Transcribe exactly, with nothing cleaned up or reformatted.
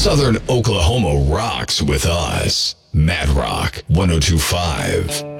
Southern Oklahoma rocks with us. Mad Rock one oh two point five.